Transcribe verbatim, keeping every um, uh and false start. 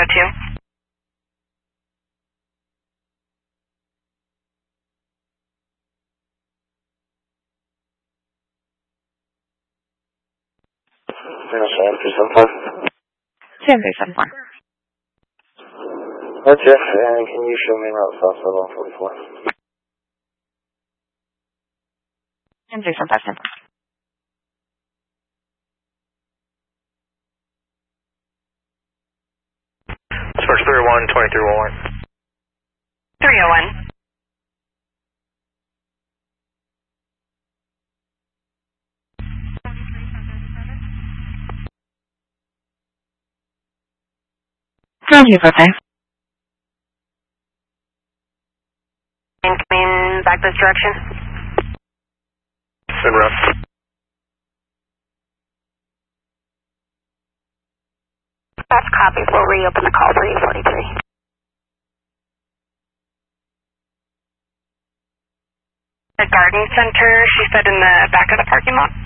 oh two. seven three seven five. seven three seven four. That's it, and can you show me route south of one forty-four? seven three seven five. First three oh one, twenty-three oh one. three oh one. Thank you, Papa. And coming back this direction? Send route. That's copy. We'll reopen the call for you, forty-three. The garden center, she said in the back of the parking lot?